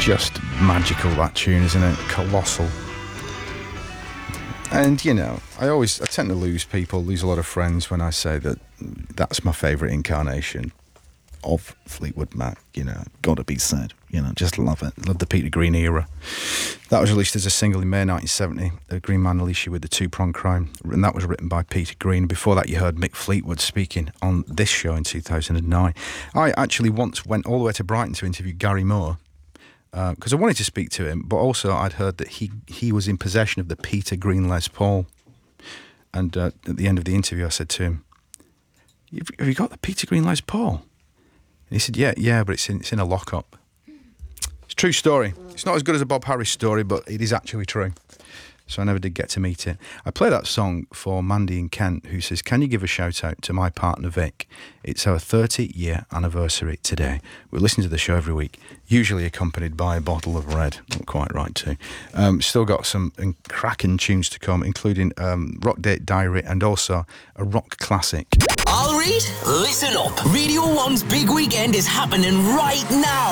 Just magical, that tune, isn't it? Colossal. And, you know, I tend to lose a lot of friends when I say that that's my favourite incarnation of Fleetwood Mac, you know, gotta be said, you know, just love it. Love the Peter Green era. That was released as a single in May 1970, the Green Man Alicia with the Two-Prong Crime, and that was written by Peter Green. Before that, you heard Mick Fleetwood speaking on this show in 2009. I actually once went all the way to Brighton to interview Gary Moore, because I wanted to speak to him, but also I'd heard that he was in possession of the Peter Green Les Paul. And at the end of the interview, I said to him, have you got the Peter Green Les Paul? And he said, yeah, but it's in a lockup. It's a true story. It's not as good as a Bob Harris story, but it is actually true. So I never did get to meet it. I play that song for Mandy in Kent, who says, can you give a shout out to my partner Vic? It's our 30-year anniversary today. We listen to the show every week, usually accompanied by a bottle of red. Not quite right too. Still got some cracking tunes to come, including Rock Date Diary and also a rock classic. I'll read. Listen up. Radio 1's big weekend is happening right now.